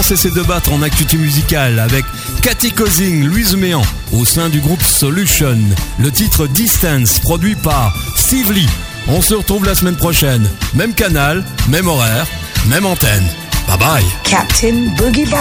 sans cesser de battre en actu musicale avec Cathy Cosing, Louise Méan au sein du groupe Solution. Le titre Distance, produit par Steve Lee. On se retrouve la semaine prochaine. Même canal, même horaire, même antenne. Bye bye. Captain Boogie